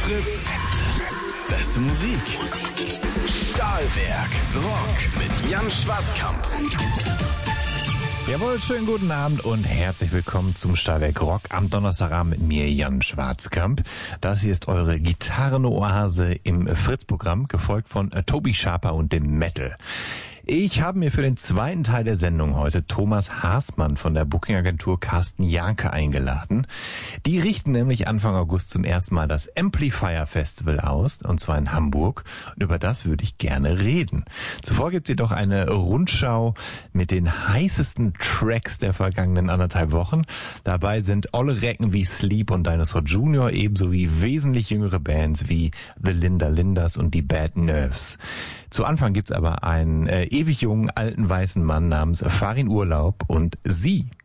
Fritz. Beste Musik. Stahlwerk Rock mit Jan Schwarzkamp. Jawohl, schönen guten Abend und herzlich willkommen zum Stahlwerk Rock am Donnerstagabend mit mir, Jan Schwarzkamp. Das hier ist eure Gitarrenoase im Fritz-Programm, gefolgt von Tobi Schaper und dem Metal. Ich habe mir für den zweiten Teil der Sendung heute Thomas Haßmann von der Booking-Agentur Carsten Janke eingeladen. Die richten nämlich Anfang August zum ersten Mal das Amplifier Festival aus, und zwar in Hamburg. Und über das würde ich gerne reden. Zuvor gibt es jedoch eine Rundschau mit den heißesten Tracks der vergangenen 1,5 Wochen. Dabei sind olle Recken wie Sleep und Dinosaur Jr., ebenso wie wesentlich jüngere Bands wie The Linda Lindas und die Bad Nerves. Zu Anfang gibt's aber einen ewig jungen alten weißen Mann namens Farin Urlaub und Sie.